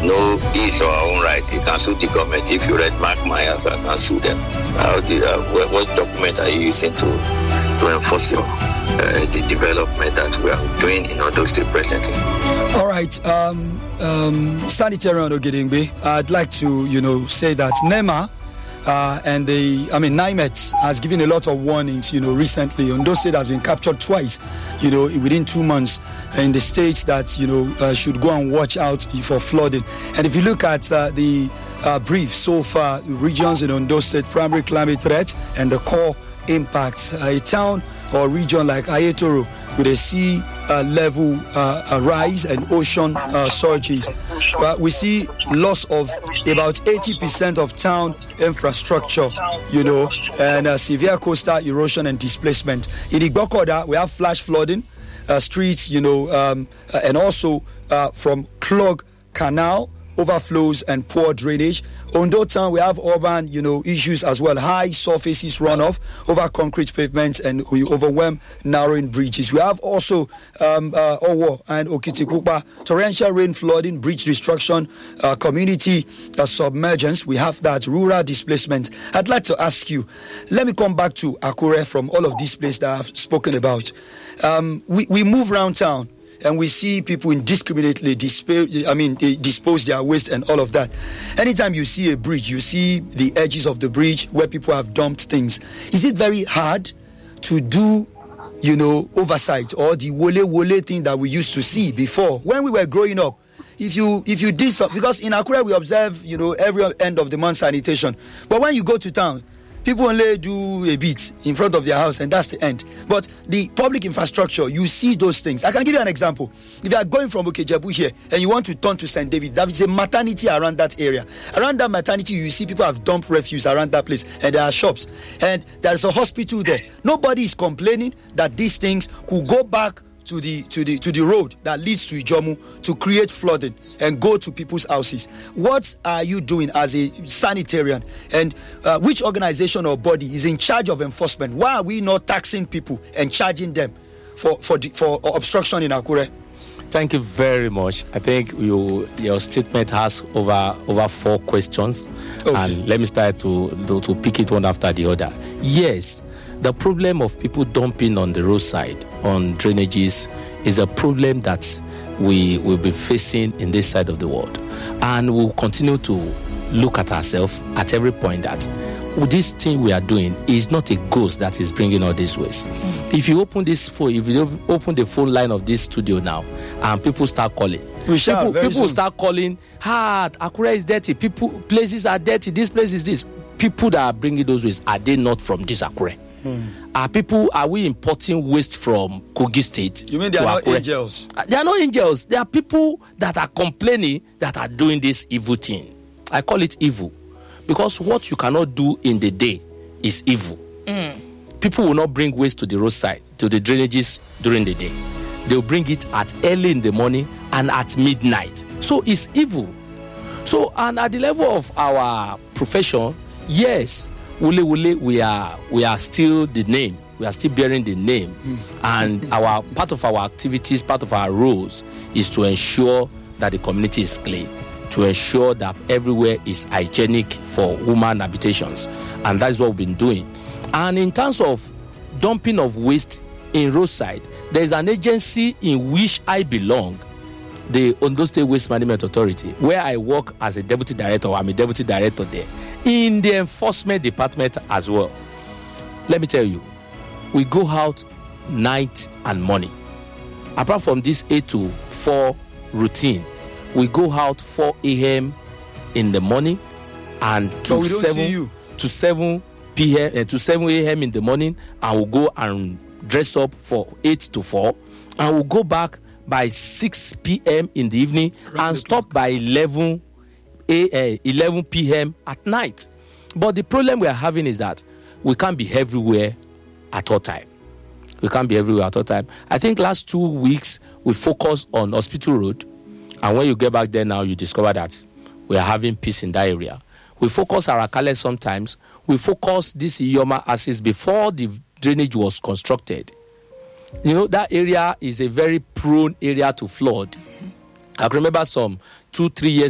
no, this is our own right. You can sue the government. If you read Mark Myers, I can sue them. What document are you using to enforce the development that we are doing in Ondo State presently? All right, Sanitarian Ogedengbe, I'd like to, say that NEMA and NIMET has given a lot of warnings, recently. Ondo State has been captured twice, within 2 months in the states that, should go and watch out for flooding. And if you look at the brief so far, the regions in Ondo State, primary climate threat and the core impacts, a town or region like Ayetoro with a sea level rise and ocean surges. We see loss of about 80% of town infrastructure, and severe coastal erosion and displacement. In Igbokoda, we have flash flooding, streets, and also from clog canal, overflows and poor drainage. Ondo Town, we have urban, issues as well. High surfaces runoff over concrete pavements and we overwhelm narrowing bridges. We have also Owo and Okitipupa, torrential rain flooding, bridge destruction, community submergence. We have that rural displacement. I'd like to ask you, let me come back to Akure from all of these places that I've spoken about. We move around town, and we see people indiscriminately dispose their waste and all of that. Anytime you see a bridge, you see the edges of the bridge where people have dumped things. Is it very hard to do, oversight or the wole thing that we used to see before when we were growing up? If you did something, because in Akure we observe, every end of the month sanitation. But when you go to town, people only do a bit in front of their house and that's the end. But the public infrastructure, you see those things. I can give you an example. If you are going from Okejebu here and you want to turn to St. David, there is a maternity around that area. Around that maternity, you see people have dumped refuse around that place and there are shops. And there's a hospital there. Nobody is complaining that these things could go back to the road that leads to Ijomu to create flooding and go to people's houses. What are you doing as a sanitarian? And which organization or body is in charge of enforcement? Why are we not taxing people and charging them for obstruction in Akure? Thank you very much. I think your statement has over 4 questions. Okay. And let me start to pick it one after the other. Yes, the problem of people dumping on the roadside, on drainages, is a problem that we will be facing in this side of the world. And we'll continue to look at ourselves at every point that this thing we are doing is not a ghost that is bringing all this waste. If you open the phone line of this studio now, and people start calling, people start calling, Akure is dirty, places are dirty, this place is this. People that are bringing those waste, are they not from this Akure? Are we importing waste from Kogi State? You mean they are not angels? They are not angels. They are people that are complaining that are doing this evil thing. I call it evil because what you cannot do in the day is evil. People will not bring waste to the roadside, to the drainages during the day. They'll bring it at early in the morning and at midnight. So it's evil. So, and at the level of our profession, yes, Wule, we are still the name. We are still bearing the name. And part of our activities, part of our roles is to ensure that the community is clean, to ensure that everywhere is hygienic for human habitations. And that's what we've been doing. And in terms of dumping of waste in roadside, there is an agency in which I belong, the Ondo State Waste Management Authority, where I work as a deputy director. I'm a deputy director there, in the enforcement department as well. Let me tell you, we go out night and morning. Apart from this 8 to 4 routine, we go out 4 a.m. in the morning and to 7 p.m. and to 7 a.m. in the morning, and we'll go and dress up for 8 to 4, and we'll go back by 6 p.m. in the evening and stop by 11 p.m. at night. But the problem we are having is that we can't be everywhere at all time. I think last 2 weeks we focused on Hospital Road, and when you get back there now, you discover that we are having peace in that area. We focus Arakale sometimes. We focus this Iyoma axis before the drainage was constructed. That area is a very prone area to flood. I remember some 2-3 years